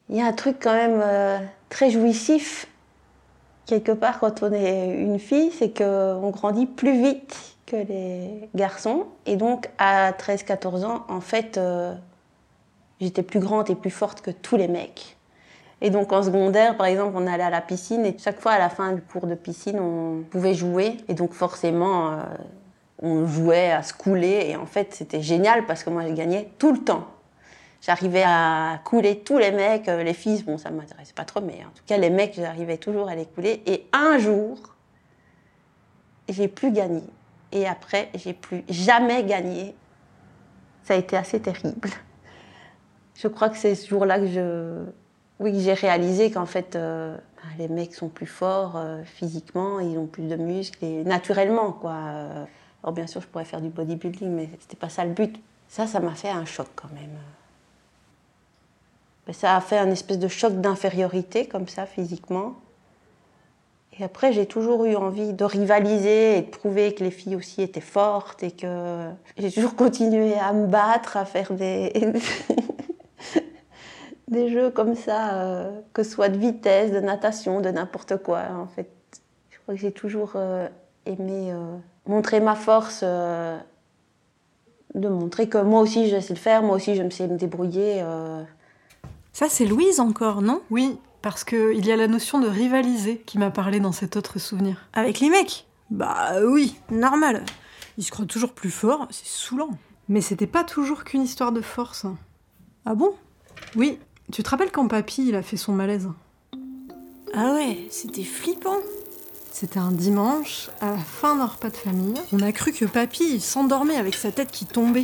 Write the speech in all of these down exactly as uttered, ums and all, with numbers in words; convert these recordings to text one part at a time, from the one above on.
Il y a un truc quand même euh, très jouissif, quelque part, quand on est une fille, c'est qu'on grandit plus vite que les garçons. Et donc, à treize quatorze ans, en fait, euh, j'étais plus grande et plus forte que tous les mecs. Et donc, en secondaire, par exemple, on allait à la piscine et chaque fois, à la fin du cours de piscine, on pouvait jouer. Et donc, forcément, euh, on jouait à se couler. Et en fait, c'était génial parce que moi, je gagnais tout le temps. J'arrivais à couler tous les mecs, les filles, bon, ça ne m'intéressait pas trop, mais en tout cas, les mecs, j'arrivais toujours à les couler. Et un jour, j'ai plus gagné. Et après, j'ai plus jamais gagné. Ça a été assez terrible. Je crois que c'est ce jour-là que je, oui, que j'ai réalisé qu'en fait, euh, les mecs sont plus forts euh, physiquement, ils ont plus de muscles, et naturellement, quoi. Alors bien sûr, je pourrais faire du bodybuilding, mais c'était pas ça le but. Ça, ça m'a fait un choc quand même. Ça a fait un espèce de choc d'infériorité, comme ça, physiquement. Et après, j'ai toujours eu envie de rivaliser et de prouver que les filles aussi étaient fortes et que j'ai toujours continué à me battre, à faire des, des jeux comme ça, euh, que ce soit de vitesse, de natation, de n'importe quoi, en fait. Je crois que j'ai toujours euh, aimé euh, montrer ma force, euh, de montrer que moi aussi, je sais le faire, moi aussi, je me sais me débrouiller. Euh, Ça, c'est Louise encore, non ? Oui, parce qu'il y a la notion de rivaliser qui m'a parlé dans cet autre souvenir. Avec les mecs ? Bah oui, normal. Ils se croient toujours plus forts, c'est saoulant. Mais c'était pas toujours qu'une histoire de force. Ah bon ? Oui, tu te rappelles quand papy, il a fait son malaise ? Ah ouais, c'était flippant. C'était un dimanche, à la fin d'un repas de famille. On a cru que papy, il s'endormait avec sa tête qui tombait.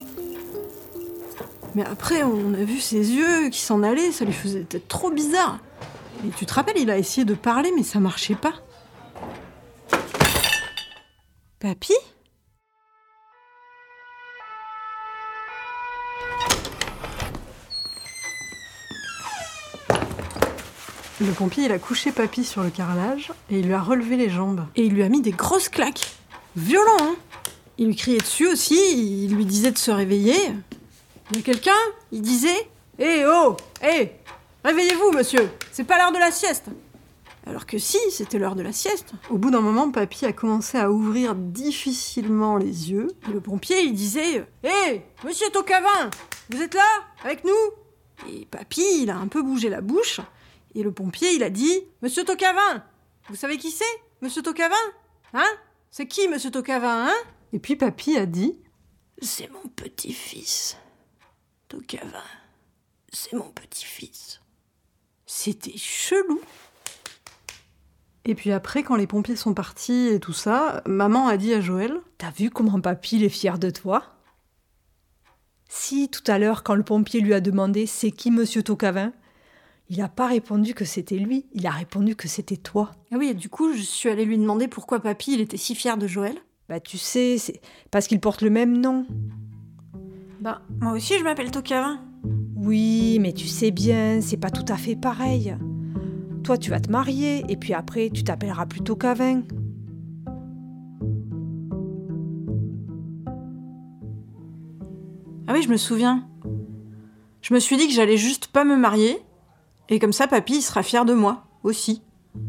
Mais après, on a vu ses yeux qui s'en allaient, ça lui faisait peut-être trop bizarre. Et tu te rappelles, il a essayé de parler, mais ça marchait pas. Papy ? Le pompier, il a couché papy sur le carrelage et il lui a relevé les jambes. Et il lui a mis des grosses claques. Violent, hein ? Il lui criait dessus aussi, il lui disait de se réveiller. Il y a quelqu'un ? Il disait « Hé, oh, hé, réveillez-vous, monsieur, c'est pas l'heure de la sieste !» Alors que si, c'était l'heure de la sieste. Au bout d'un moment, papy a commencé à ouvrir difficilement les yeux. Et le pompier, il disait « Hé, monsieur Tocavin, vous êtes là, avec nous ?» Et papy, il a un peu bougé la bouche. Et le pompier, il a dit « Monsieur Tocavin, vous savez qui c'est, monsieur Tocavin ? Hein ? C'est qui, monsieur Tocavin, hein ?» Et puis papy a dit « C'est mon petit-fils. Tocavin, c'est mon petit-fils. » C'était chelou. Et puis après, quand les pompiers sont partis et tout ça, maman a dit à Joël « T'as vu comment papy il est fier de toi ? Si, tout à l'heure, quand le pompier lui a demandé « C'est qui monsieur Tocavin ?» il n'a pas répondu que c'était lui, il a répondu que c'était toi. Ah oui, et du coup, je suis allée lui demander pourquoi papy il était si fier de Joël. Bah tu sais, c'est parce qu'ils portent le même nom. Bah, moi aussi je m'appelle Tocavin. Oui, mais tu sais bien, c'est pas tout à fait pareil. Toi, tu vas te marier, et puis après, tu t'appelleras plus Tocavin. Ah oui, je me souviens. Je me suis dit que j'allais juste pas me marier, et comme ça, papy, il sera fier de moi, aussi.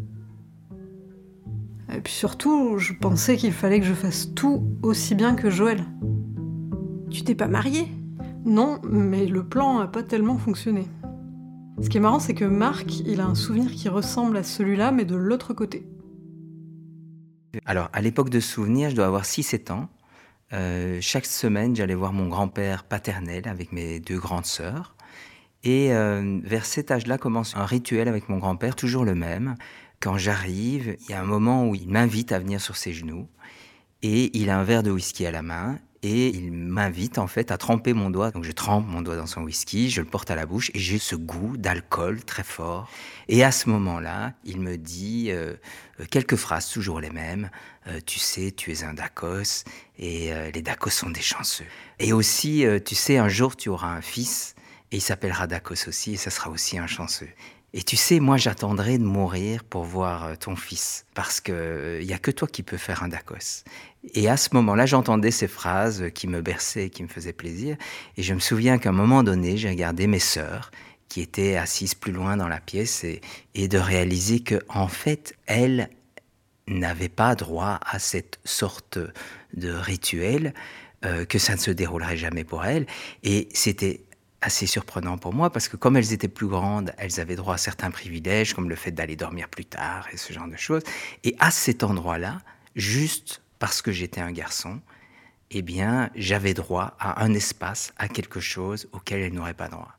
Et puis surtout, je pensais qu'il fallait que je fasse tout aussi bien que Joël. Tu t'es pas mariée ? Non, mais le plan a pas tellement fonctionné. Ce qui est marrant, c'est que Marc, il a un souvenir qui ressemble à celui-là, mais de l'autre côté. Alors, à l'époque de souvenir, je dois avoir six sept ans. Euh, chaque semaine, j'allais voir mon grand-père paternel avec mes deux grandes sœurs. Et euh, vers cet âge-là commence un rituel avec mon grand-père, toujours le même. Quand j'arrive, il y a un moment où il m'invite à venir sur ses genoux. Et il a un verre de whisky à la main. Et il m'invite en fait à tremper mon doigt. Donc je trempe mon doigt dans son whisky, je le porte à la bouche et j'ai ce goût d'alcool très fort. Et à ce moment-là, il me dit euh, quelques phrases, toujours les mêmes. Euh, tu sais, tu es un Dacos et euh, les Dacos sont des chanceux. Et aussi, euh, tu sais, un jour tu auras un fils et il s'appellera Dacos aussi et ça sera aussi un chanceux. Et tu sais, moi j'attendrai de mourir pour voir ton fils parce que il euh, y a que toi qui peux faire un Dacos. Et à ce moment-là, j'entendais ces phrases qui me berçaient, qui me faisaient plaisir. Et je me souviens qu'à un moment donné, j'ai regardé mes sœurs qui était assise plus loin dans la pièce et, et de réaliser que en fait, elle n'avait pas droit à cette sorte de rituel, euh, que ça ne se déroulerait jamais pour elle. Et c'était assez surprenant pour moi parce que comme elles étaient plus grandes, elles avaient droit à certains privilèges comme le fait d'aller dormir plus tard et ce genre de choses. Et à cet endroit-là, juste parce que j'étais un garçon, eh bien, j'avais droit à un espace, à quelque chose auquel elles n'auraient pas droit.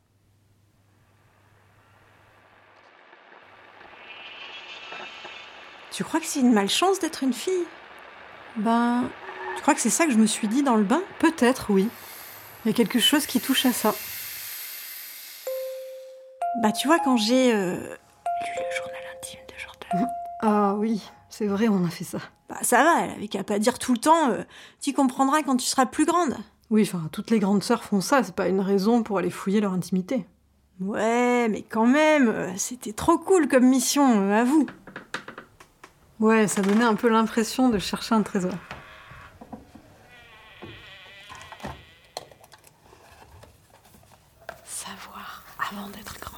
Tu crois que c'est une malchance d'être une fille ? Ben, tu crois que c'est ça que je me suis dit dans le bain ? Peut-être, oui. Il y a quelque chose qui touche à ça. Bah, tu vois, quand j'ai euh, lu le journal intime de Jordan. Ah oui, c'est vrai, on a fait ça. Bah, ça va, elle avait qu'à pas dire tout le temps euh, « Tu comprendras quand tu seras plus grande ». Oui, enfin, toutes les grandes sœurs font ça, c'est pas une raison pour aller fouiller leur intimité. Ouais, mais quand même, euh, c'était trop cool comme mission, euh, avoue. Ouais, ça donnait un peu l'impression de chercher un trésor. Savoir avant d'être grande.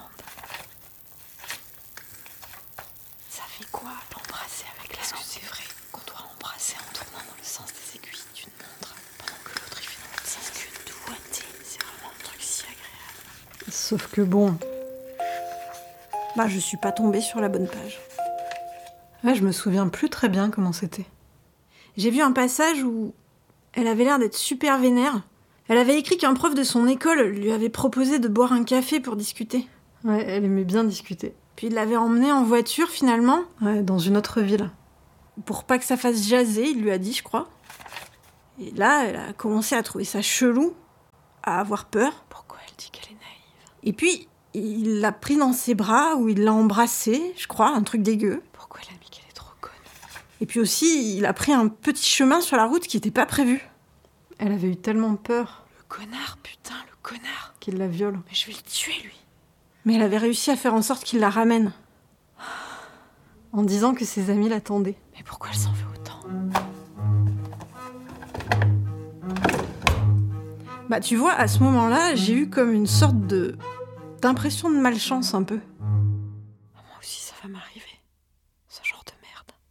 Ça fait quoi l'embrasser avec la Est-ce que c'est vrai qu'on doit embrasser en tournant dans le sens des aiguilles d'une montre pendant que l'autre il fait dans l'autre sens que doigté, c'est vraiment un truc si agréable. Sauf que bon... Bah, je suis pas tombée sur la bonne page. Ouais, je me souviens plus très bien comment c'était. J'ai vu un passage où elle avait l'air d'être super vénère. Elle avait écrit qu'un prof de son école lui avait proposé de boire un café pour discuter. Ouais, elle aimait bien discuter. Puis il l'avait emmenée en voiture finalement. Ouais, dans une autre ville. Pour pas que ça fasse jaser, il lui a dit, je crois. Et là, elle a commencé à trouver ça chelou, à avoir peur. Pourquoi elle dit qu'elle est naïve ? Et puis, il l'a pris dans ses bras, ou il l'a embrassée, je crois, un truc dégueu. Pourquoi elle a mis qu'elle est trop conne ? Et puis aussi, il a pris un petit chemin sur la route qui était pas prévu. Elle avait eu tellement peur. Le connard, putain, le connard. Qu'il la viole. Mais je vais le tuer, lui. Mais elle avait réussi à faire en sorte qu'il la ramène. En disant que ses amis l'attendaient. Mais pourquoi elle s'en veut autant ? Bah tu vois, à ce moment-là, j'ai eu comme une sorte de... d'impression de malchance un peu. Moi aussi, ça va m'arriver.